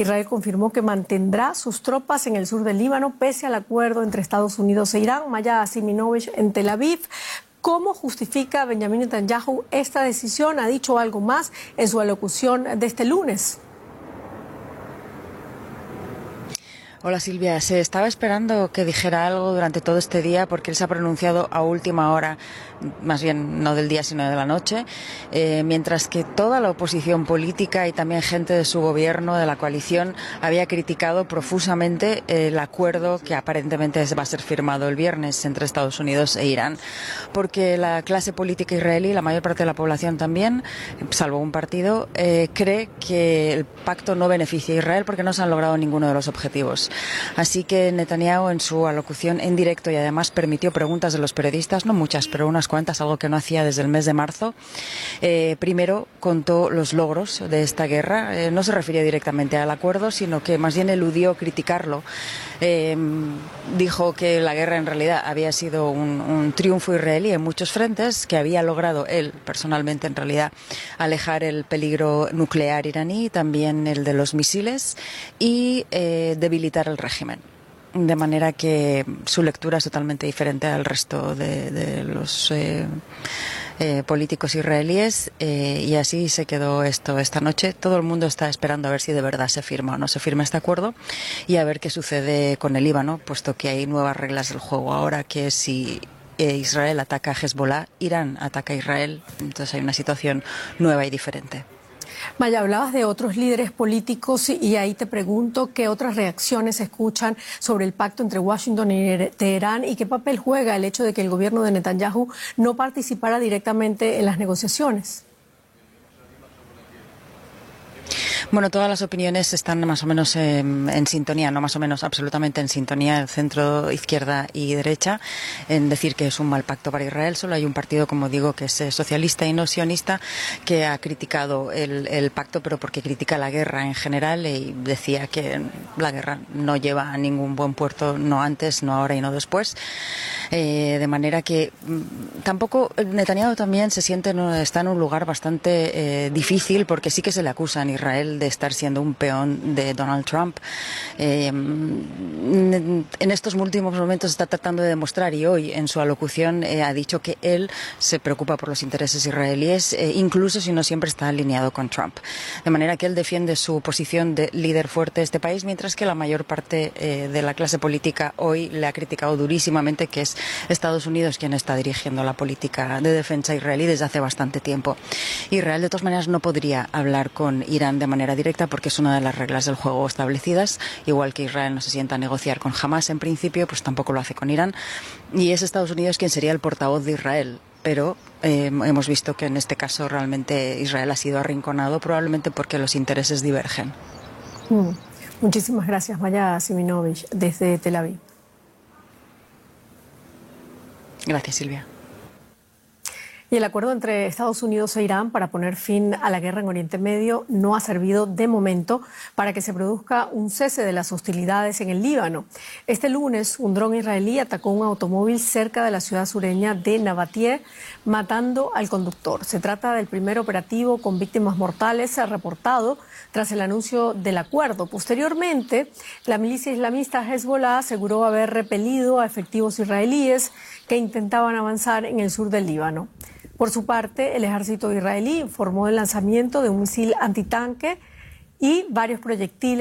Israel confirmó que mantendrá sus tropas en el sur del Líbano pese al acuerdo entre Estados Unidos e Irán. Maya Siminovich en Tel Aviv. ¿Cómo justifica Benjamin Netanyahu esta decisión? ¿Ha dicho algo más en su alocución de este lunes? Hola Silvia, se estaba esperando que dijera algo durante todo este día porque él se ha pronunciado a última hora, más bien no del día sino de la noche, mientras que toda la oposición política y también gente de su gobierno, de la coalición, había criticado profusamente el acuerdo que aparentemente va a ser firmado el viernes entre Estados Unidos e Irán, porque la clase política israelí, la mayor parte de la población también, salvo un partido, cree que el pacto no beneficia a Israel porque no se han logrado ninguno de los objetivos. Así que Netanyahu en su alocución en directo y además permitió preguntas de los periodistas, no muchas, pero unas cuantas, algo que no hacía desde el mes de marzo. Primero contó los logros de esta guerra, no se refirió directamente al acuerdo, sino que más bien eludió criticarlo. Dijo que la guerra en realidad había sido un triunfo israelí en muchos frentes, que había logrado él personalmente en realidad alejar el peligro nuclear iraní, también el de los misiles y debilitar el régimen. De manera que su lectura es totalmente diferente al resto de los políticos israelíes y así se quedó esto esta noche. Todo el mundo está esperando a ver si de verdad se firma o no se firma este acuerdo y a ver qué sucede con el Líbano, puesto que hay nuevas reglas del juego ahora, que si Israel ataca a Hezbollah, Irán ataca a Israel, entonces hay una situación nueva y diferente. Maya, hablabas de otros líderes políticos y ahí te pregunto qué otras reacciones se escuchan sobre el pacto entre Washington y Teherán y qué papel juega el hecho de que el gobierno de Netanyahu no participara directamente en las negociaciones. Bueno, todas las opiniones están más o menos en sintonía, no más o menos, absolutamente en sintonía, el centro, izquierda y derecha, en decir que es un mal pacto para Israel. Solo hay un partido, como digo, que es socialista y no sionista, que ha criticado el pacto, pero porque critica la guerra en general y decía que la guerra no lleva a ningún buen puerto, no antes, no ahora y no después. De manera que tampoco Netanyahu también se siente, está en un lugar bastante difícil, porque sí que se le acusa en Israel de estar siendo un peón de Donald Trump. En estos últimos momentos está tratando de demostrar, y hoy en su alocución ha dicho que él se preocupa por los intereses israelíes, incluso si no siempre está alineado con Trump. De manera que él defiende su posición de líder fuerte de este país, mientras que la mayor parte de la clase política hoy le ha criticado durísimamente que es Estados Unidos quien está dirigiendo la política de defensa israelí desde hace bastante tiempo. Israel, de todas maneras, no podría hablar con Irán de manera directa porque es una de las reglas del juego establecidas, igual que Israel no se sienta a negociar con Hamás en principio, pues tampoco lo hace con Irán, y es Estados Unidos quien sería el portavoz de Israel. Pero hemos visto que en este caso realmente Israel ha sido arrinconado, probablemente porque los intereses divergen. Muchísimas gracias, Maya Siminovich, desde Tel Aviv. Gracias, Silvia. Y el acuerdo entre Estados Unidos e Irán para poner fin a la guerra en Oriente Medio no ha servido de momento para que se produzca un cese de las hostilidades en el Líbano. Este lunes, un dron israelí atacó un automóvil cerca de la ciudad sureña de Nabatie, matando al conductor. Se trata del primer operativo con víctimas mortales reportado tras el anuncio del acuerdo. Posteriormente, la milicia islamista Hezbollah aseguró haber repelido a efectivos israelíes que intentaban avanzar en el sur del Líbano. Por su parte, el ejército israelí informó del lanzamiento de un misil antitanque y varios proyectiles